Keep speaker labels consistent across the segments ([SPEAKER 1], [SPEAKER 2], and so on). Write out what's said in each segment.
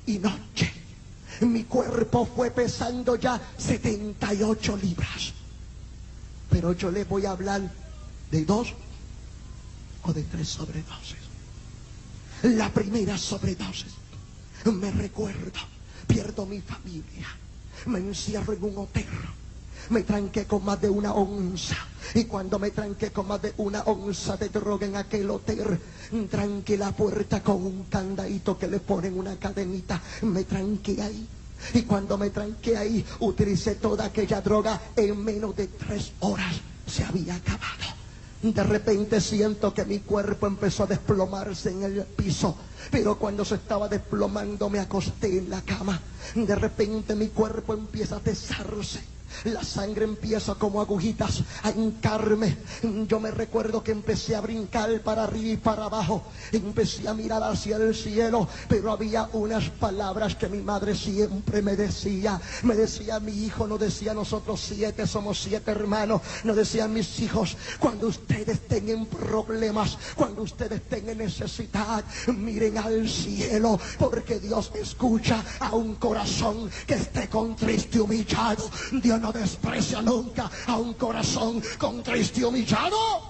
[SPEAKER 1] y noche. Mi cuerpo fue pesando ya 78 libras. Pero yo le voy a hablar de 2 o de 3 sobredosis. La primera sobredosis, me recuerdo, pierdo mi familia, me encierro en un hotel, me tranqué con más de 1 onza. Y cuando me tranqué con más de 1 onza de droga en aquel hotel, tranqué la puerta con un candadito que le ponen una cadenita. Me tranqué ahí. Y cuando me tranqué ahí, utilicé toda aquella droga. En menos de 3 horas se había acabado. De repente siento que mi cuerpo empezó a desplomarse en el piso. Pero cuando se estaba desplomando me acosté en la cama. De repente mi cuerpo empieza a tesarse. La sangre empieza como agujitas a hincarme. Yo me recuerdo que empecé a brincar para arriba y para abajo. Empecé a mirar hacia el cielo. Pero había unas palabras que mi madre siempre me decía. Me decía: mi hijo, no decía nosotros 7, somos 7 hermanos. No decían mis hijos: cuando ustedes tengan problemas, cuando ustedes tengan necesidad, miren al cielo, porque Dios escucha a un corazón que esté contrito y humillado. Dios no desprecia nunca a un corazón contrito y humillado.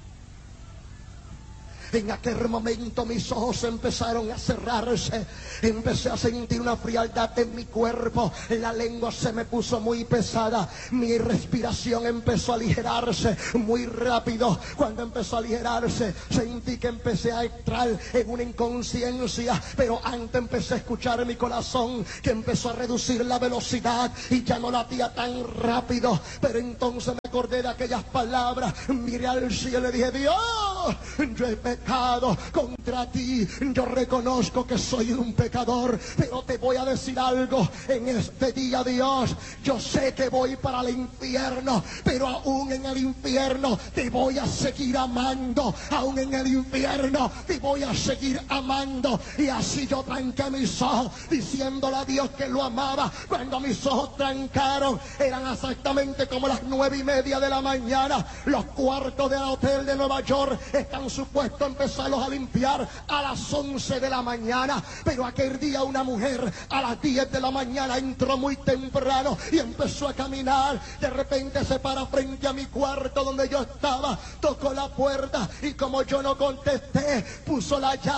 [SPEAKER 1] En aquel momento mis ojos empezaron a cerrarse. Empecé a sentir una frialdad en mi cuerpo. La lengua se me puso muy pesada. Mi respiración empezó a aligerarse muy rápido. Cuando empezó a aligerarse, sentí que empecé a entrar en una inconsciencia. Pero antes empecé a escuchar mi corazón, que empezó a reducir la velocidad y ya no latía tan rápido. Pero entonces me acordé de aquellas palabras. Miré al cielo y le dije: Dios, yo he pecado contra ti, yo reconozco que soy un pecador, pero te voy a decir algo en este día, Dios. Yo sé que voy para el infierno, pero aún en el infierno te voy a seguir amando. Aún en el infierno te voy a seguir amando. Y así yo tranqué mis ojos, diciéndole a Dios que lo amaba. Cuando mis ojos trancaron, eran exactamente como las 9:30 de la mañana. Los cuartos del hotel de Nueva York están supuestos a empezarlos a limpiar a las 11 de la mañana. Pero aquel día una mujer a las 10 de la mañana entró muy temprano y empezó a caminar. De repente se para frente a mi cuarto donde yo estaba, tocó la puerta y como yo no contesté, puso la llave